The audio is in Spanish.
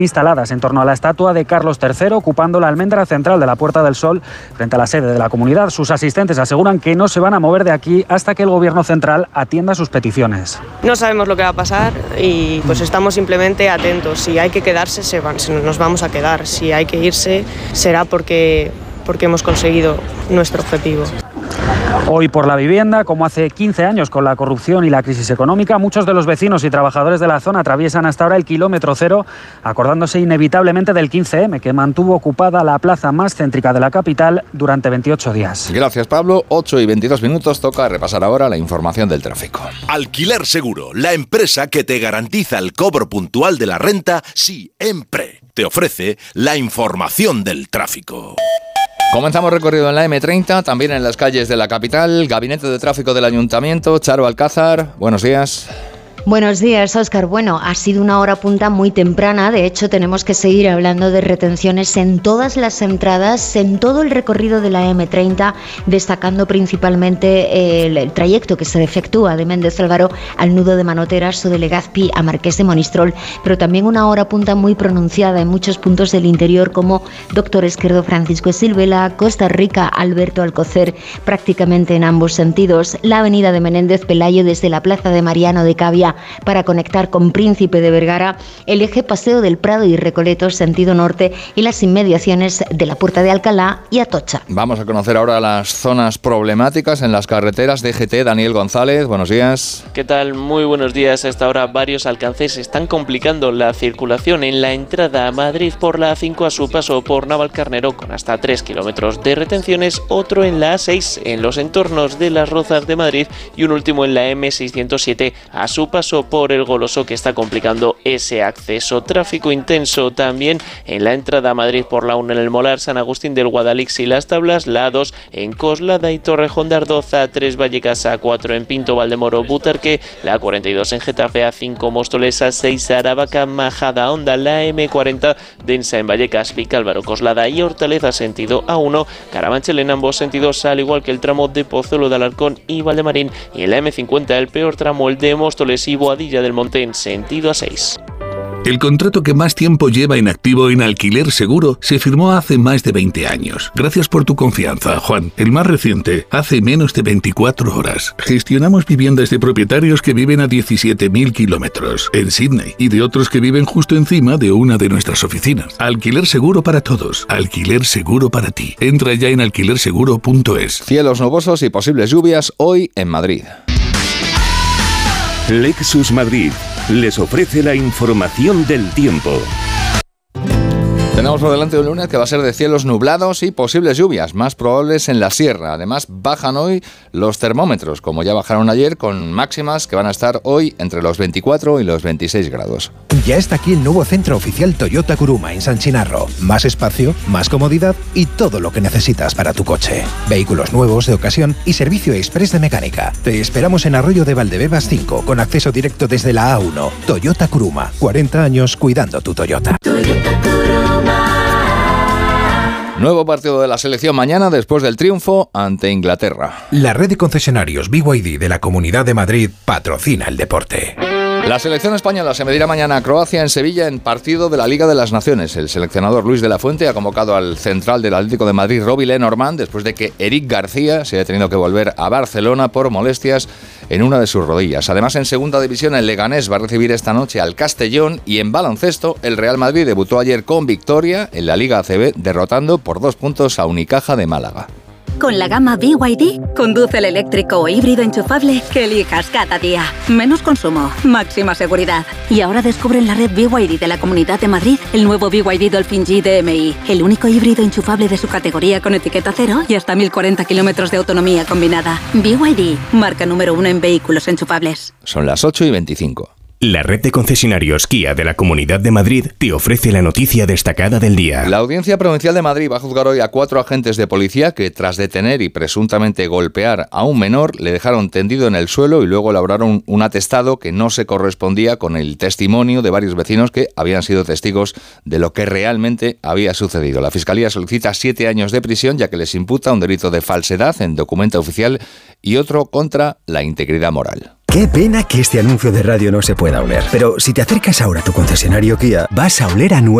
instaladas en torno a la estatua de Carlos III, ocupando la almendra central de la Puerta del Sol frente a la sede de la comunidad. Sus asistentes aseguran que no se van a mover de aquí hasta que el Gobierno central atienda sus peticiones. No sabemos lo que va a pasar y pues estamos simplemente atentos. Si hay que quedarse, nos vamos a quedar. Si hay que irse, será porque hemos conseguido nuestro objetivo. Hoy por la vivienda, como hace 15 años con la corrupción y la crisis económica, muchos de los vecinos y trabajadores de la zona atraviesan hasta ahora el kilómetro cero, acordándose inevitablemente del 15M, que mantuvo ocupada la plaza más céntrica de la capital durante 28 días. Gracias, Pablo. 8:22, toca repasar ahora la información del tráfico. Alquiler Seguro, la empresa que te garantiza el cobro puntual de la renta siempre. Te ofrece la información del tráfico. Comenzamos recorrido en la M30, también en las calles de la capital. Gabinete de Tráfico del Ayuntamiento, Charo Alcázar, buenos días. Buenos días, Óscar. Bueno, ha sido una hora punta muy temprana. De hecho, tenemos que seguir hablando de retenciones en todas las entradas, en todo el recorrido de la M30, destacando principalmente el trayecto que se efectúa de Méndez Álvaro al nudo de Manoteras o de Legazpi a Marqués de Monistrol, pero también una hora punta muy pronunciada en muchos puntos del interior, como Doctor Esquerdo Francisco de Silvela, Costa Rica Alberto Alcocer, prácticamente en ambos sentidos, la avenida de Menéndez Pelayo desde la plaza de Mariano de Cavia para conectar con Príncipe de Vergara, el eje Paseo del Prado y Recoletos sentido norte y las inmediaciones de la Puerta de Alcalá y Atocha. Vamos a conocer ahora las zonas problemáticas en las carreteras. DGT, Daniel González, buenos días. ¿Qué tal? Muy buenos días. Hasta ahora varios alcances están complicando la circulación en la entrada a Madrid por la A5 a su paso por Navalcarnero con hasta 3 kilómetros de retenciones, otro en la A6 en los entornos de Las Rozas de Madrid y un último en la M607 a su paso por el Goloso, que está complicando ese acceso. Tráfico intenso también en la entrada a Madrid por la 1 en el Molar, San Agustín del Guadalix y Las Tablas, la 2 en Coslada y Torrejón de Ardoza, 3 Vallecas, A4 en Pinto Valdemoro Butarque, la 42 en Getafe, A5 Móstoles, A6 Aravaca Majada Honda, la M40 densa en Vallecas, Vicálvaro, Coslada y Hortaleza sentido A1, Carabanchel en ambos sentidos, al igual que el tramo de Pozuelo de Alarcón y Valdemarín, y en la M50 el peor tramo, el de Móstoles y Boadilla del Monte en sentido A6. El contrato que más tiempo lleva en activo en Alquiler Seguro se firmó hace más de 20 años. Gracias por tu confianza, Juan. El más reciente, hace menos de 24 horas. Gestionamos viviendas de propietarios que viven a 17.000 kilómetros en Sydney y de otros que viven justo encima de una de nuestras oficinas. Alquiler Seguro para todos. Alquiler Seguro para ti. Entra ya en alquilerseguro.es. Cielos nubosos y posibles lluvias hoy en Madrid. Lexus Madrid les ofrece la información del tiempo. Tenemos por delante un lunes que va a ser de cielos nublados y posibles lluvias, más probables en la sierra. Además, bajan hoy los termómetros, como ya bajaron ayer, con máximas que van a estar hoy entre los 24 y los 26 grados. Ya está aquí el nuevo centro oficial Toyota Kuruma en San Chinarro. Más espacio, más comodidad y todo lo que necesitas para tu coche. Vehículos nuevos, de ocasión y servicio express de mecánica. Te esperamos en Arroyo de Valdebebas 5, con acceso directo desde la A1. Toyota Kuruma, 40 años cuidando tu Toyota. Nuevo partido de la selección mañana después del triunfo ante Inglaterra. La red de concesionarios BYD de la Comunidad de Madrid patrocina el deporte. La selección española se medirá mañana a Croacia en Sevilla en partido de la Liga de las Naciones. El seleccionador Luis de la Fuente ha convocado al central del Atlético de Madrid, Robbie Lenormand, después de que Eric García se haya tenido que volver a Barcelona por molestias en una de sus rodillas. Además, en segunda división, el Leganés va a recibir esta noche al Castellón, y en baloncesto, el Real Madrid debutó ayer con victoria en la Liga ACB, derrotando por 2 puntos a Unicaja de Málaga. Con la gama BYD, conduce el eléctrico o híbrido enchufable que elijas cada día. Menos consumo, máxima seguridad. Y ahora descubre en la red BYD de la Comunidad de Madrid el nuevo BYD Dolphin G DMI, el único híbrido enchufable de su categoría con etiqueta cero y hasta 1040 kilómetros de autonomía combinada. BYD, marca número 1 en vehículos enchufables. Son las 8:25. La red de concesionarios Kia de la Comunidad de Madrid te ofrece la noticia destacada del día. La Audiencia Provincial de Madrid va a juzgar hoy a 4 agentes de policía que, tras detener y presuntamente golpear a un menor, le dejaron tendido en el suelo y luego elaboraron un atestado que no se correspondía con el testimonio de varios vecinos que habían sido testigos de lo que realmente había sucedido. La Fiscalía solicita 7 años de prisión, ya que les imputa un delito de falsedad en documento oficial y otro contra la integridad moral. Qué pena que este anuncio de radio no se pueda oler. Pero si te acercas ahora a tu concesionario Kia, vas a oler a nuevo.